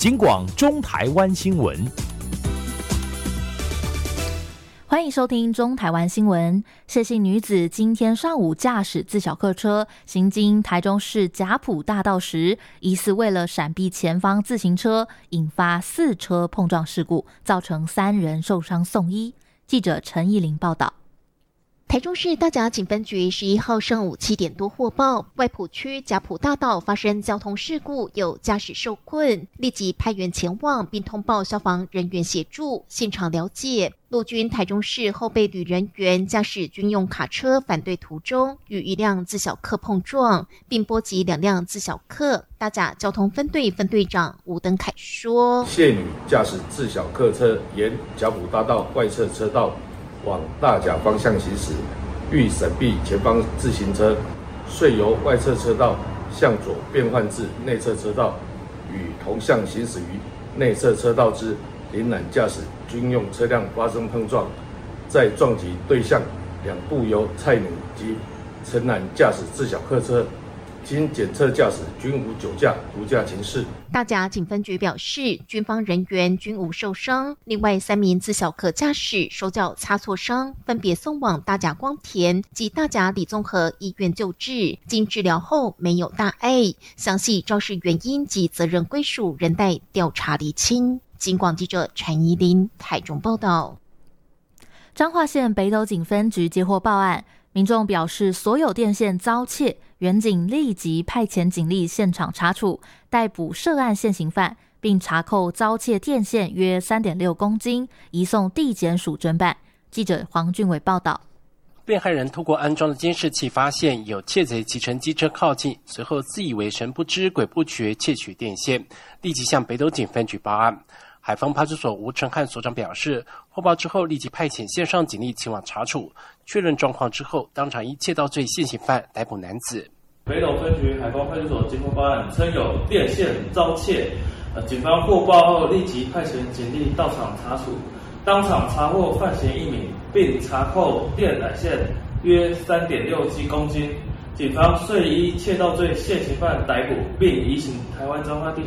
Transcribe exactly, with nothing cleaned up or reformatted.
警广中台湾新闻。 欢迎收听中台湾新闻。谢姓女子今天上午驾驶自小客车行经台中市甲埔大道时，疑似为了闪避前方自行车，引发四车碰撞事故，造成三人受伤送医。记者陈义玲报道。 台中市大甲警分局十一号上午七点多获报，外埔区甲埔大道发生交通事故，有驾驶受困，立即派员前往，并通报消防人员协助。现场了解，陆军台中市后备旅人员驾驶军用卡车返队途中，与一辆自小客碰撞，并波及两辆自小客。大甲交通分队分队长吴登凯说：“ 谢女驾驶自小客车沿甲埔大道外侧车道往大甲方向行驶，欲闪避前方自行车，遂由外侧车道向左变换至内侧车道，与同向行驶于内侧车道之临揽驾驶军用车辆发生碰撞，在撞击对象两部由蔡女及陈男驾驶自小客车，经检测驾驶均无酒驾、无驾情事。” 大甲警分局表示，军方人员均无受伤，另外三名自小客驾驶手脚擦挫伤，分别送往大甲光田及大甲李综合医院救治，经治疗后没有大碍，详细肇事原因及责任归属仍待调查厘清。警广记者陈怡琳台中报道。 彰化县北斗警分局接获报案，民众表示所有电线遭窃，员警立即派遣警力现场查处，逮捕涉案现行犯，并查扣遭窃电线约 三点六公斤，移送地检署侦办。记者黄俊伟报道。 被害人透过安装的监视器发现有窃贼骑乘机车靠近，随后自以为神不知鬼不觉窃取电线，立即向北斗警分局报案。海丰派出所吴成汉所长表示，获报之后立即派遣线上警力前往查处，确认状况之后，当场依窃盗罪现行犯逮捕男子。 北斗分局海丰派出所接获报案，称有电线遭窃，呃，警方获报后立即派遣警力到场查处，当场查获犯嫌一名，并查扣电缆线约 三点六七公斤。警方遂依窃盗罪现行犯逮捕，并移请台湾彰化地